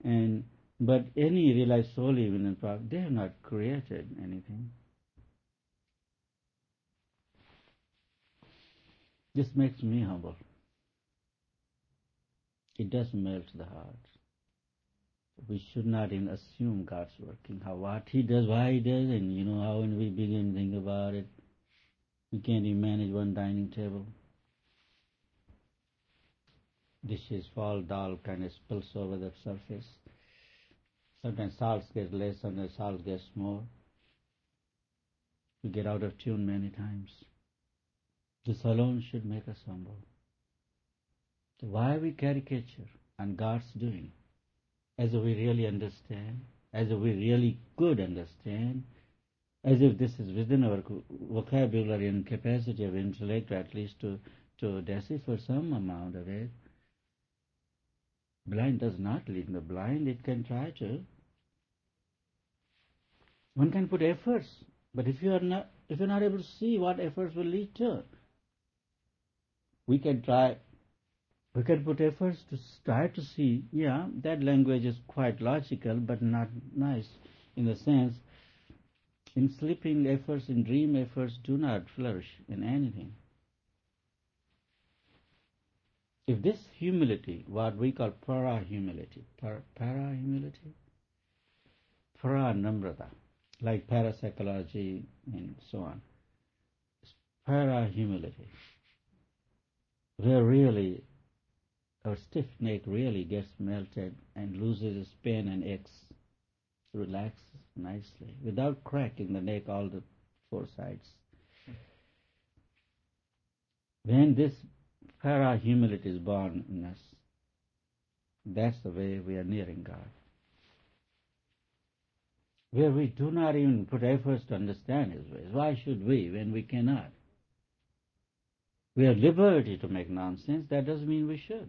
And but any realized soul, even in fact, they have not created anything. This makes me humble. It does melt the heart. We should not even assume God's working, what He does, why He does, and how when we begin to think about it, we can't even manage one dining table. Dishes fall down, kind of spills over the surface. Sometimes salt gets less, sometimes salt gets more. We get out of tune many times. This alone should make us humble. So why we caricature on God's doing? As if we really understand, as if we really could understand, as if this is within our vocabulary and capacity of intellect, at least to decipher some amount of it. Blind does not lead the blind, it can try to. One can put efforts, but if you're not able to see what efforts will lead to, we can put efforts to try to see, that language is quite logical, but not nice in the sense, in sleeping efforts, in dream efforts, do not flourish in anything. If this humility, what we call para-humility, para-namrata, like parapsychology and so on, para-humility, where really our stiff neck really gets melted and loses its pain and aches, relaxes nicely, without cracking the neck all the four sides. When this para-humility is born in us, that's the way we are nearing God. Where we do not even put efforts to understand His ways. Why should we when we cannot? We have liberty to make nonsense, that doesn't mean we should.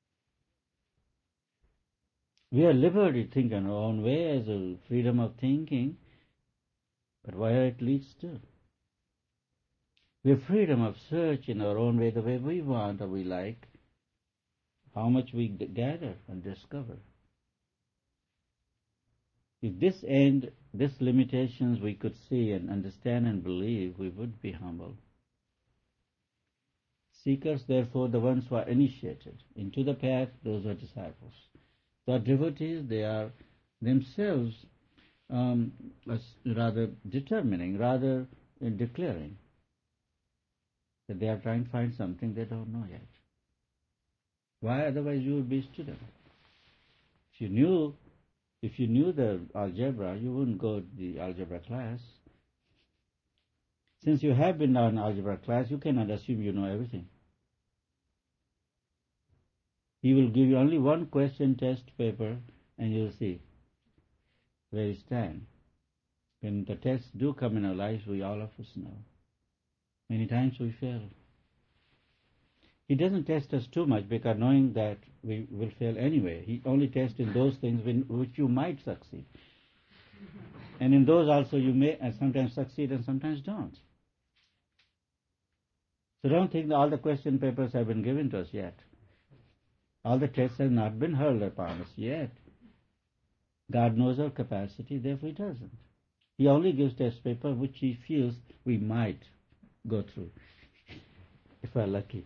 We have liberty to think in our own way as a freedom of thinking, but where it leads to. We have freedom of search in our own way, the way we want or we like, how much we gather and discover. If this end, these limitations we could see and understand and believe, we would be humble. Seekers, therefore, the ones who are initiated into the path, those are disciples. The devotees, they are themselves rather determining, rather declaring that they are trying to find something they don't know yet. Why? Otherwise you would be a student. If you knew the algebra, you wouldn't go to the algebra class. Since you have been now in algebra class, you cannot assume you know everything. He will give you only one question test paper and you'll see where you stand. When the tests do come in our lives, we all of us know. Many times we fail. He doesn't test us too much because knowing that we will fail anyway. He only tests in those things which you might succeed. And in those also you may sometimes succeed and sometimes don't. So don't think that all the question papers have been given to us yet. All the tests have not been hurled upon us yet. God knows our capacity, therefore He doesn't. He only gives test paper which He feels we might go through, if we're lucky.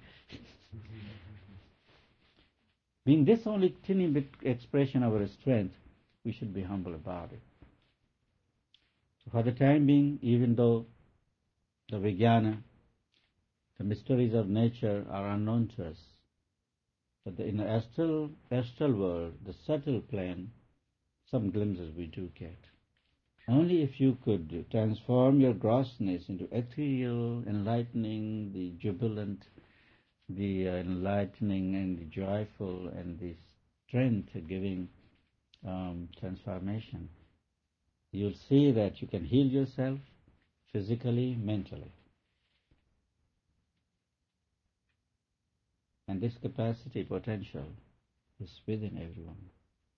Being this only teeny bit expression of our strength, we should be humble about it. So for the time being, even though the Vijnana, the mysteries of nature are unknown to us, but in the astral world, the subtle plane, some glimpses we do get. Only if you could transform your grossness into ethereal, enlightening, the jubilant, the enlightening and the joyful and the strength-giving transformation, you'll see that you can heal yourself physically, mentally. And this capacity, potential, is within everyone.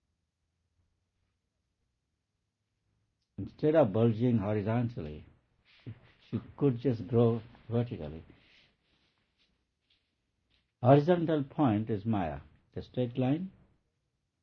Instead of bulging horizontally, you could just grow vertically. Horizontal point is Maya, the straight line.